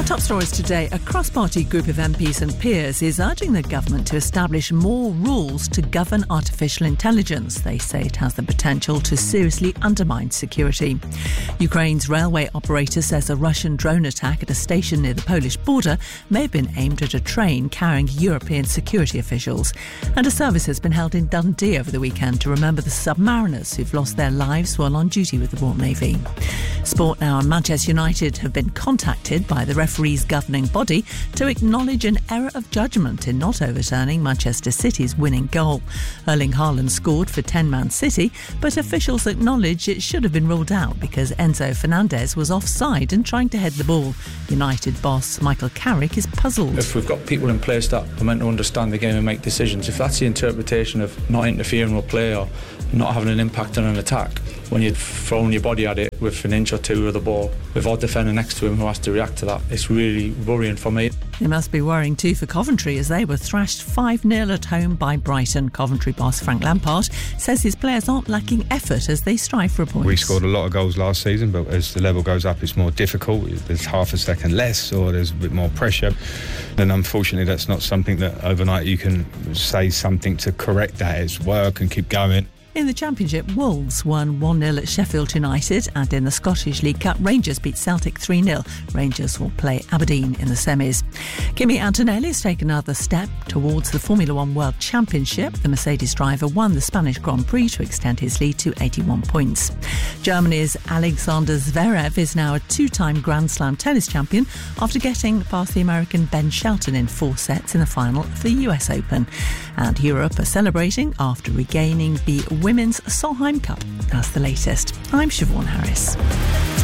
Top stories today. A cross-party group of MPs and peers is urging the government to establish more rules to govern artificial intelligence. They say it has the potential to seriously undermine security. Ukraine's railway operator says a Russian drone attack at a station near the Polish border may have been aimed at a train carrying European security officials. And a service has been held in Dundee over the weekend to remember the submariners who've lost their lives while on duty with the Royal Navy. Sport now. Manchester United have been contacted by the referee's governing body to acknowledge an error of judgment in not overturning Manchester City's winning goal. Erling Haaland scored for 10-man City, but officials acknowledge it should have been ruled out because Enzo Fernandez was offside and trying to head the ball. United boss Michael Carrick is puzzled. If we've got people in place that are meant to understand the game and make decisions, if that's the interpretation of not interfering with play or not having an impact on an attack, when you're throwing your body at it with an inch or two of the ball, with our defender next to him who has to react to that, it's really worrying for me. It must be worrying too for Coventry as they were thrashed 5-0 at home by Brighton. Coventry boss Frank Lampard says his players aren't lacking effort as they strive for a point. We scored a lot of goals last season, but as the level goes up it's more difficult. There's half a second less or there's a bit more pressure, and unfortunately that's not something that overnight you can say something to correct that. It's work and keep going. In the Championship, Wolves won 1-0 at Sheffield United, and in the Scottish League Cup, Rangers beat Celtic 3-0. Rangers will play Aberdeen in the semis. Kimi Antonelli has taken another step towards the Formula One World Championship. The Mercedes driver won the Spanish Grand Prix to extend his lead to 81 points. Germany's Alexander Zverev is now a two-time Grand Slam tennis champion after getting past the American Ben Shelton in 4 sets in the final of the US Open. And Europe are celebrating after regaining the Women's Solheim Cup. That's the latest. I'm Siobhan Harris.